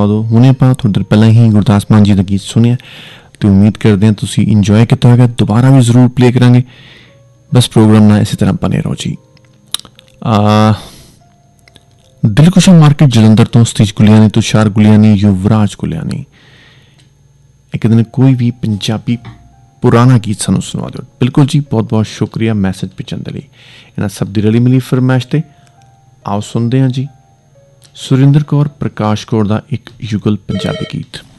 ਸੁਣਾ ਦਿਓ। ਹੁਣੇ ਆਪਾਂ ਥੋੜ੍ਹੀ ਦੇਰ ਪਹਿਲਾਂ ਹੀ ਗੁਰਦਾਸ ਮਾਨ ਜੀ ਦਾ ਗੀਤ ਸੁਣਿਆ ਅਤੇ ਉਮੀਦ ਕਰਦੇ ਹਾਂ ਤੁਸੀਂ ਇੰਜੋਏ ਕੀਤਾ ਹੋਏਗਾ। ਦੁਬਾਰਾ ਵੀ ਜ਼ਰੂਰ ਪਲੇ ਕਰਾਂਗੇ। ਬਸ ਪ੍ਰੋਗਰਾਮ ਨਾਲ ਇਸੇ ਤਰ੍ਹਾਂ ਬਣੇ ਰਹੋ ਜੀ। ਦਿਲਕੁਸ਼ਾ ਮਾਰਕੀਟ ਜਲੰਧਰ ਤੋਂ ਸਤੀਸ਼ ਗੁਲਿਆਣੀ, ਤੁਸ਼ਾਰ ਗੁਲਿਆਣੀ, ਯੁਵਰਾਜ ਗੁਲਿਆਣੀ ਇਹ ਕਹਿੰਦੇ ਨੇ ਕੋਈ ਵੀ ਪੰਜਾਬੀ ਪੁਰਾਣਾ ਗੀਤ ਸਾਨੂੰ ਸੁਣਾ ਦਿਓ। ਬਿਲਕੁਲ ਜੀ, ਬਹੁਤ ਬਹੁਤ ਸ਼ੁਕਰੀਆ ਮੈਸੇਜ ਭੇਜਣ ਦੇ ਲਈ। ਇਹਨਾਂ ਸਭ ਦੀ ਰਲੀ ਮਿਲੀ ਫਰਮਾਇਸ਼ 'ਤੇ ਆਓ ਸੁਣਦੇ ਹਾਂ ਜੀ ਸੁਰਿੰਦਰ ਕੌਰ, ਪ੍ਰਕਾਸ਼ ਕੌਰ ਦਾ ਇੱਕ ਯੁਗਲ ਪੰਜਾਬੀ ਗੀਤ।